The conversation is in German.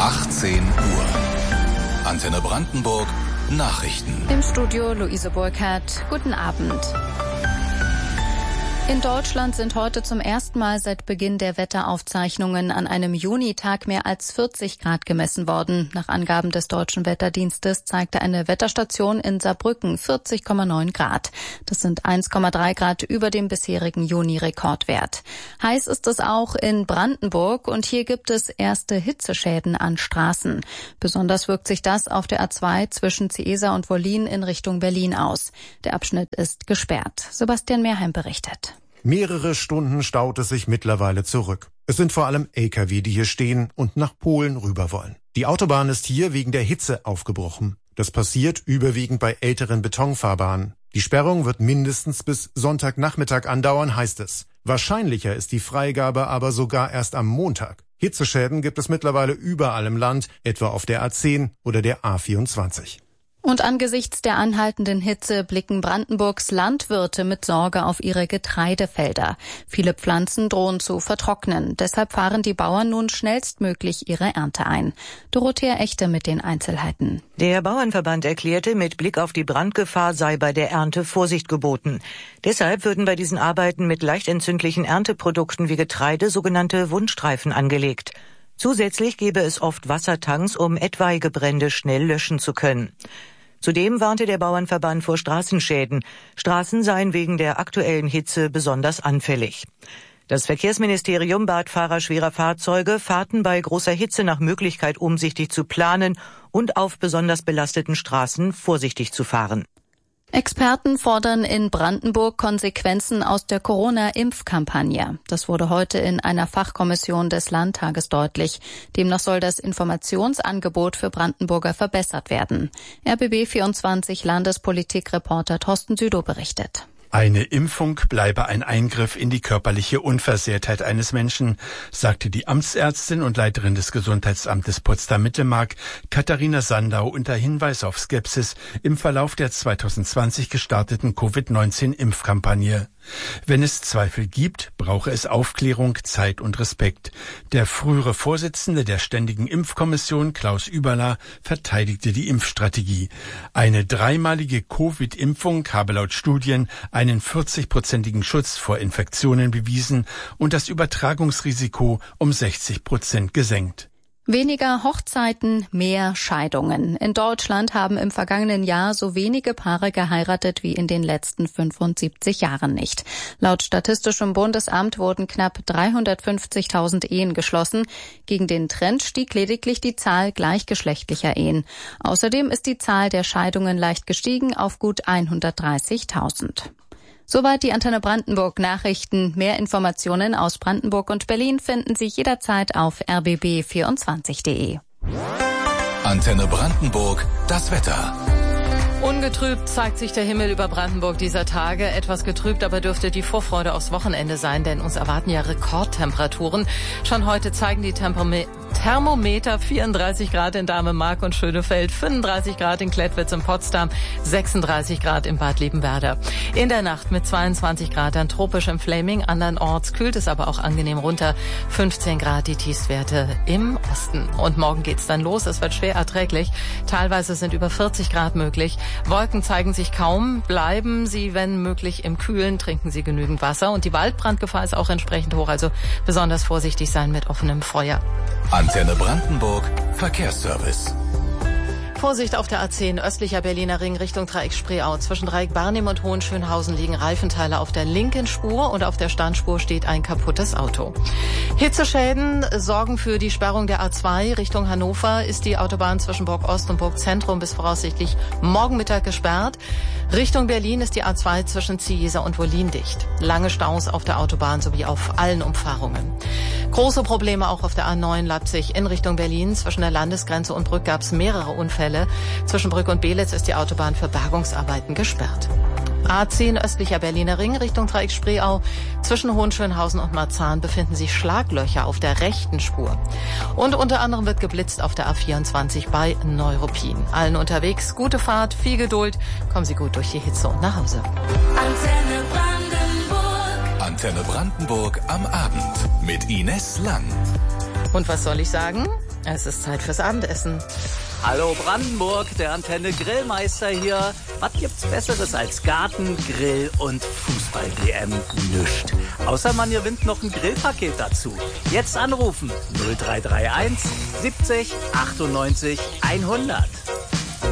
18 Uhr. Antenne Brandenburg Nachrichten. Im Studio Luise Burkhardt. Guten Abend. In Deutschland sind heute zum ersten Mal seit Beginn der Wetteraufzeichnungen an einem Junitag mehr als 40 Grad gemessen worden. Nach Angaben des Deutschen Wetterdienstes zeigte eine Wetterstation in Saarbrücken 40,9 Grad. Das sind 1,3 Grad über dem bisherigen Juni-Rekordwert. Heiß ist es auch in Brandenburg und hier gibt es erste Hitzeschäden an Straßen. Besonders wirkt sich das auf der A2 zwischen Ciesa und Wollin in Richtung Berlin aus. Der Abschnitt ist gesperrt. Sebastian Mehrheim berichtet. Mehrere Stunden staut es sich mittlerweile zurück. Es sind vor allem Lkw, die hier stehen und nach Polen rüber wollen. Die Autobahn ist hier wegen der Hitze aufgebrochen. Das passiert überwiegend bei älteren Betonfahrbahnen. Die Sperrung wird mindestens bis Sonntagnachmittag andauern, heißt es. Wahrscheinlicher ist die Freigabe aber sogar erst am Montag. Hitzeschäden gibt es mittlerweile überall im Land, etwa auf der A10 oder der A24. Und angesichts der anhaltenden Hitze blicken Brandenburgs Landwirte mit Sorge auf ihre Getreidefelder. Viele Pflanzen drohen zu vertrocknen. Deshalb fahren die Bauern nun schnellstmöglich ihre Ernte ein. Dorothea Echte mit den Einzelheiten. Der Bauernverband erklärte, mit Blick auf die Brandgefahr sei bei der Ernte Vorsicht geboten. Deshalb würden bei diesen Arbeiten mit leicht entzündlichen Ernteprodukten wie Getreide sogenannte Wundstreifen angelegt. Zusätzlich gäbe es oft Wassertanks, um etwaige Brände schnell löschen zu können. Zudem warnte der Bauernverband vor Straßenschäden. Straßen seien wegen der aktuellen Hitze besonders anfällig. Das Verkehrsministerium bat Fahrer schwerer Fahrzeuge, Fahrten bei großer Hitze nach Möglichkeit umsichtig zu planen und auf besonders belasteten Straßen vorsichtig zu fahren. Experten fordern in Brandenburg Konsequenzen aus der Corona-Impfkampagne. Das wurde heute in einer Fachkommission des Landtages deutlich. Demnach soll das Informationsangebot für Brandenburger verbessert werden. RBB24 Landespolitikreporter Thorsten Südow berichtet. Eine Impfung bleibe ein Eingriff in die körperliche Unversehrtheit eines Menschen, sagte die Amtsärztin und Leiterin des Gesundheitsamtes Potsdam-Mittelmark Katharina Sandau unter Hinweis auf Skepsis im Verlauf der 2020 gestarteten Covid-19-Impfkampagne. Wenn es Zweifel gibt, brauche es Aufklärung, Zeit und Respekt. Der frühere Vorsitzende der Ständigen Impfkommission, Klaus Überler, verteidigte die Impfstrategie. Eine dreimalige Covid-Impfung habe laut Studien einen 40-prozentigen Schutz vor Infektionen bewiesen und das Übertragungsrisiko um 60% gesenkt. Weniger Hochzeiten, mehr Scheidungen. In Deutschland haben im vergangenen Jahr so wenige Paare geheiratet wie in den letzten 75 Jahren nicht. Laut Statistischem Bundesamt wurden knapp 350.000 Ehen geschlossen. Gegen den Trend stieg lediglich die Zahl gleichgeschlechtlicher Ehen. Außerdem ist die Zahl der Scheidungen leicht gestiegen auf gut 130.000. Soweit die Antenne Brandenburg Nachrichten. Mehr Informationen aus Brandenburg und Berlin finden Sie jederzeit auf rbb24.de. Antenne Brandenburg, das Wetter. Ungetrübt zeigt sich der Himmel über Brandenburg dieser Tage. Etwas getrübt aber dürfte die Vorfreude aufs Wochenende sein, denn uns erwarten ja Rekordtemperaturen. Schon heute zeigen die Thermometer 34 Grad in Dahme-Mark und Schönefeld, 35 Grad in Klettwitz und Potsdam, 36 Grad in Bad Liebenwerda. In der Nacht mit 22 Grad dann tropisch im Flaming, andernorts kühlt es aber auch angenehm runter, 15 Grad die Tiefstwerte im Osten. Und morgen geht's dann los, es wird schwer erträglich, teilweise sind über 40 Grad möglich. Wolken zeigen sich kaum, bleiben Sie, wenn möglich, im Kühlen, trinken Sie genügend Wasser und die Waldbrandgefahr ist auch entsprechend hoch, also besonders vorsichtig sein mit offenem Feuer. Antenne Brandenburg Verkehrsservice. Vorsicht auf der A10 östlicher Berliner Ring Richtung Dreieck Spreeau. Zwischen Dreieck Barnim und Hohenschönhausen liegen Reifenteile auf der linken Spur und auf der Standspur steht ein kaputtes Auto. Hitzeschäden sorgen für die Sperrung der A2 Richtung Hannover. Ist die Autobahn zwischen Burg Ost und Burg Zentrum bis voraussichtlich morgen Mittag gesperrt. Richtung Berlin ist die A2 zwischen Ciesa und Wollin dicht. Lange Staus auf der Autobahn sowie auf allen Umfahrungen. Große Probleme auch auf der A9 Leipzig in Richtung Berlin. Zwischen der Landesgrenze und Brück gab es mehrere Unfälle. Zwischen Brück und Belitz ist die Autobahn für Bergungsarbeiten gesperrt. A10 östlicher Berliner Ring Richtung Dreieck Spreeau. Zwischen Hohenschönhausen und Marzahn befinden sich Schlaglöcher auf der rechten Spur. Und unter anderem wird geblitzt auf der A24 bei Neuruppin. Allen unterwegs gute Fahrt, viel Geduld. Kommen Sie gut durch die Hitze und nach Hause. Antenne Brandenburg. Antenne Brandenburg am Abend mit Ines Lang. Und was soll ich sagen? Es ist Zeit fürs Abendessen. Hallo Brandenburg, der Antenne Grillmeister hier. Was gibt's Besseres als Garten, Grill und Fußball-DM? Nüscht. Außer man gewinnt noch ein Grillpaket dazu. Jetzt anrufen 0331 70 98 100.